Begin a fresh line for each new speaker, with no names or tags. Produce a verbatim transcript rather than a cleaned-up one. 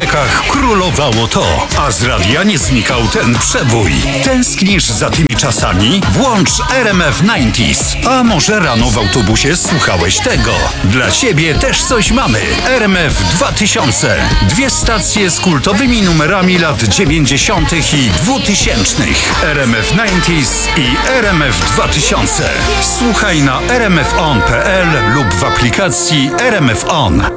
dyskotekach królowało to, a z radia nie znikał ten przebój. Tęsknisz za tymi czasami? Włącz R M F dziewięćdziesiąt. A może rano w autobusie słuchałeś tego? Dla ciebie też coś mamy. R M F dwa tysiące. Dwie stacje z kultowymi numerami lat dziewięćdziesiątych i dwutysięcznych. R M F dziewięćdziesiąt i R M F dwa tysiące. Słuchaj na r m f on kropka p l lub w aplikacji R M F On.